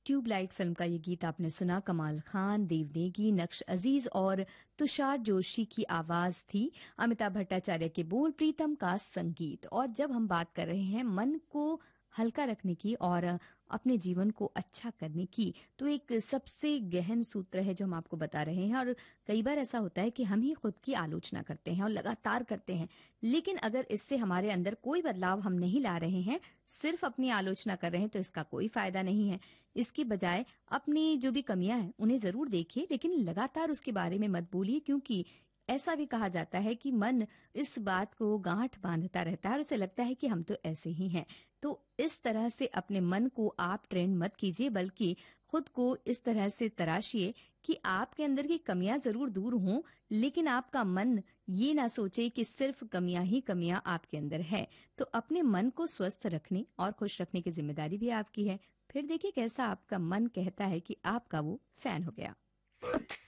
Tubelight film का ये गीत आपने सुना। कमाल खान, देव नेगी, नक्श अजीज और तुषार जोशी की आवाज थी। अमिताभ भट्टाचार्य के बोल, प्रीतम का संगीत। और जब हम बात कर रहे हैं मन को हल्का रखने की और अपने जीवन को अच्छा करने की, तो एक सबसे गहन सूत्र है जो हम आपको बता रहे हैं। और कई बार ऐसा होता है कि हम ही खुद की आलोचना करते हैं और लगातार करते हैं, लेकिन अगर इससे हमारे अंदर कोई बदलाव हम नहीं ला रहे हैं, सिर्फ अपनी आलोचना कर रहे हैं, तो इसका कोई फायदा नहीं है। इसकी बजाय अपनी जो भी कमियां हैं उन्हें जरूर देखिए, लेकिन लगातार उसके बारे में मत बोलिए, क्योंकि ऐसा भी कहा जाता है कि मन इस बात को गांठ बांधता रहता है और उसे लगता है कि हम तो ऐसे ही हैं। तो इस तरह से अपने मन को आप ट्रेंड मत कीजिए, बल्कि खुद को इस तरह से तराशिए कि आपके अंदर की कमियां जरूर दूर हों, लेकिन आपका मन ये ना सोचे कि सिर्फ कमियां ही कमियां आपके अंदर है। तो अपने मन को स्वस्थ रखने और खुश रखने की जिम्मेदारी भी आपकी है। फिर देखिए कैसा आपका मन कहता है कि आपका वो फैन हो गया।